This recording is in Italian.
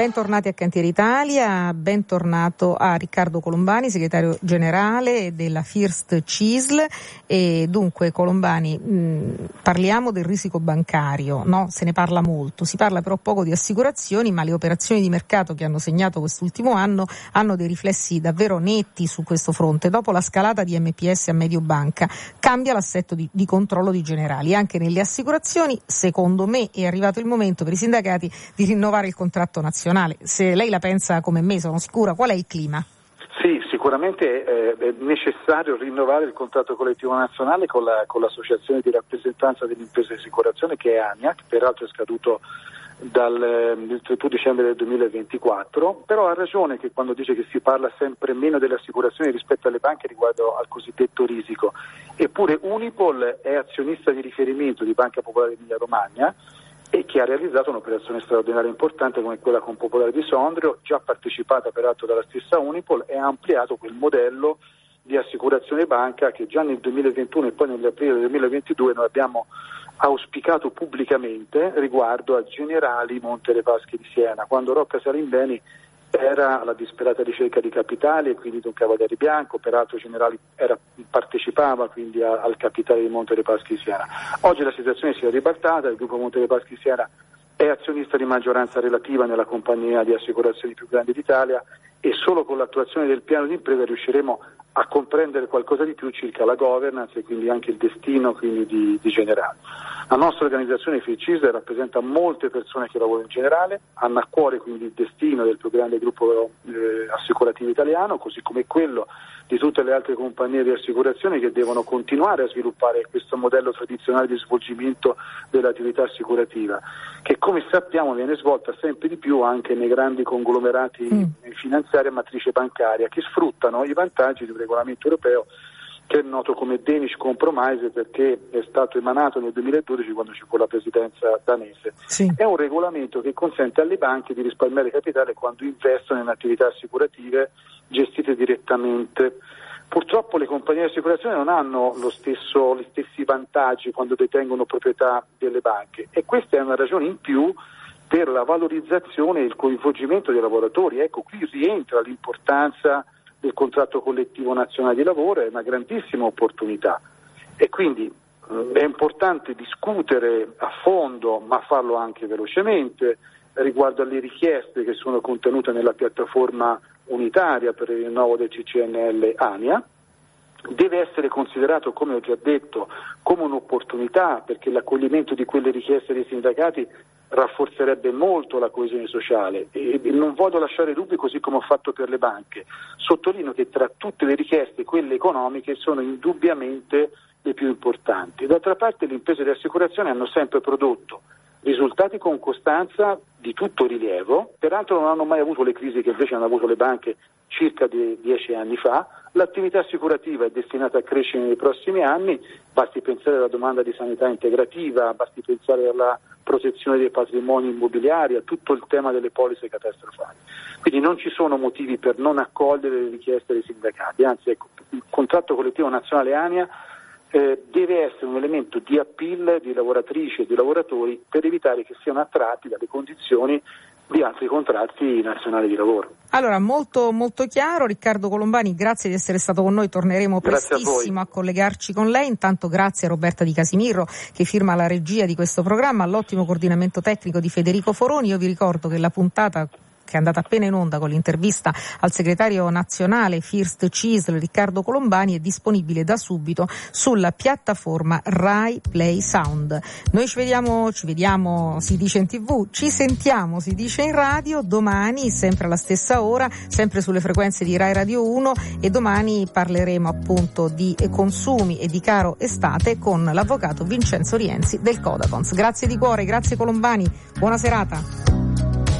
Bentornati a Cantiere Italia, bentornato a Riccardo Colombani, segretario generale della First CISL. E dunque Colombani, parliamo del risico bancario, no? Se ne parla molto, si parla però poco di assicurazioni, ma le operazioni di mercato che hanno segnato quest'ultimo anno hanno dei riflessi davvero netti su questo fronte. Dopo la scalata di MPS a Mediobanca cambia l'assetto di controllo di Generali. Anche nelle assicurazioni, secondo me, è arrivato il momento per i sindacati di rinnovare il contratto nazionale. Se lei la pensa come me, sono sicura, qual è il clima? Sì, sicuramente è necessario rinnovare il contratto collettivo nazionale con l'associazione di rappresentanza delle imprese di assicurazione, che è ANIA, che peraltro è scaduto dal 31 dicembre del 2024, però ha ragione che quando dice che si parla sempre meno delle assicurazioni rispetto alle banche riguardo al cosiddetto risico. Eppure Unipol è azionista di riferimento di Banca Popolare di Emilia Romagna e che ha realizzato un'operazione straordinaria importante come quella con Popolare di Sondrio, già partecipata peraltro dalla stessa Unipol, e ha ampliato quel modello di assicurazione banca che già nel 2021 e poi nell'aprile del 2022 noi abbiamo auspicato pubblicamente riguardo a Generali Monte dei Paschi di Siena, quando Rocca Salimbeni era alla disperata ricerca di capitali e quindi di un cavaliere bianco. Peraltro Generali partecipava quindi al capitale di Monte dei Paschi di Siena. Oggi la situazione si è ribaltata, il gruppo Monte dei Paschi di Siena è azionista di maggioranza relativa nella compagnia di assicurazioni più grande d'Italia e solo con l'attuazione del piano di impresa riusciremo a comprendere qualcosa di più circa la governance e quindi anche il destino quindi di Generali. La nostra organizzazione FICIS rappresenta molte persone che lavorano in Generale, hanno a cuore quindi il destino del più grande gruppo assicurativo italiano, così come quello di tutte le altre compagnie di assicurazione che devono continuare a sviluppare questo modello tradizionale di svolgimento dell'attività assicurativa, che come sappiamo viene svolta sempre di più anche nei grandi conglomerati finanziari a matrice bancaria, che sfruttano i vantaggi di un regolamento europeo che è noto come Danish Compromise, perché è stato emanato nel 2012 quando ci fu la presidenza danese. Sì. È un regolamento che consente alle banche di risparmiare capitale quando investono in attività assicurative gestite direttamente. Purtroppo le compagnie di assicurazione non hanno gli stessi vantaggi quando detengono proprietà delle banche, e questa è una ragione in più per la valorizzazione e il coinvolgimento dei lavoratori. Ecco, qui rientra l'importanza del contratto collettivo nazionale di lavoro, è una grandissima opportunità e quindi è importante discutere a fondo, ma farlo anche velocemente, riguardo alle richieste che sono contenute nella piattaforma unitaria per il rinnovo del CCNL ANIA. Deve essere considerato, come ho già detto, come un'opportunità, perché l'accoglimento di quelle richieste dei sindacati rafforzerebbe molto la coesione sociale e non voglio lasciare dubbi, così come ho fatto per le banche. Sottolineo che tra tutte le richieste quelle economiche sono indubbiamente le più importanti. D'altra parte le imprese di assicurazione hanno sempre prodotto risultati con costanza di tutto rilievo, peraltro non hanno mai avuto le crisi che invece hanno avuto le banche circa 10 anni fa. L'attività assicurativa è destinata a crescere nei prossimi anni, basti pensare alla domanda di sanità integrativa, basti pensare alla protezione dei patrimoni immobiliari, a tutto il tema delle polizze catastrofali. Quindi non ci sono motivi per non accogliere le richieste dei sindacati, anzi ecco, il contratto collettivo nazionale ANIA deve essere un elemento di appeal di lavoratrici e di lavoratori per evitare che siano attratti dalle condizioni di altri contratti nazionali di lavoro. Allora, molto molto chiaro. Riccardo Colombani, grazie di essere stato con noi, torneremo prestissimo a collegarci con lei. Intanto grazie a Roberta Di Casimiro che firma la regia di questo programma, all'ottimo coordinamento tecnico di Federico Foroni. Io vi ricordo che la puntata che è andata appena in onda con l'intervista al segretario nazionale First CISL Riccardo Colombani è disponibile da subito sulla piattaforma Rai Play Sound. Noi ci vediamo, si dice in TV, ci sentiamo, si dice in radio, domani sempre alla stessa ora, sempre sulle frequenze di Rai Radio 1, e domani parleremo appunto di consumi e di caro estate con l'avvocato Vincenzo Rienzi del Codacons. Grazie di cuore, grazie Colombani, buona serata.